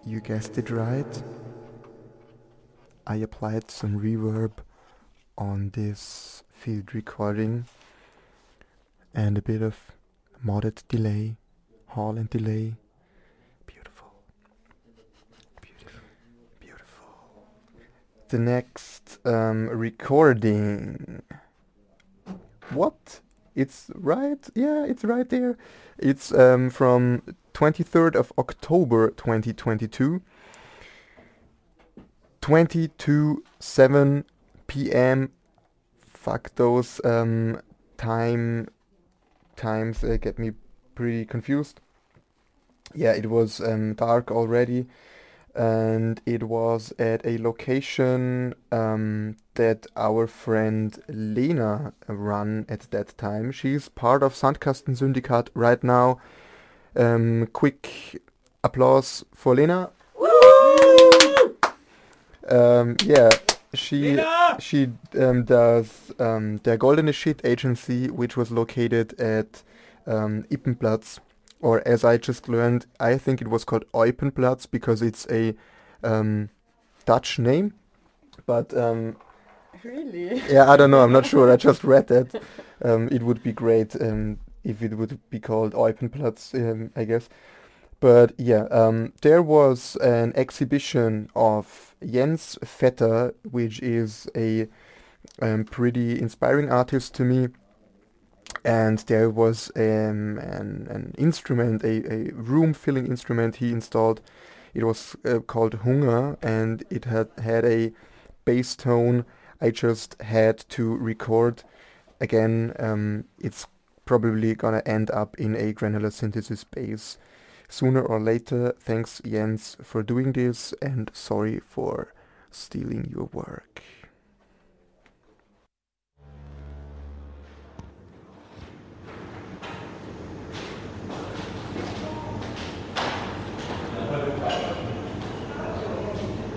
You guessed it right. I applied some reverb on this field recording and a bit of modded delay, Hall and delay. Beautiful, beautiful, beautiful. The next recording. What? It's right? Yeah, it's right there. It's from 23rd of October 2022. 22:07 p.m. Fuck those times get me pretty confused. Yeah, it was dark already, and it was at a location that our friend Lena run at that time. She's part of Sandkastensyndikat right now. Quick applause for Lena. Yeah, she Lena! she does der Goldene Shit Agency, which was located at Ippenplatz, or as I just learned, I think it was called Eupenplatz because it's a Dutch name. But Really? yeah, I don't know. I'm not sure. I just read that. It would be great if it would be called Eupenplatz, I guess. But yeah, there was an exhibition of Jens Vetter, which is a pretty inspiring artist to me. And there was an instrument, a room-filling instrument he installed. It was called Hunger, and it had a bass tone. I just had to record again. It's probably gonna end up in a granular synthesis bass sooner or later. Thanks Jens for doing this, and sorry for stealing your work.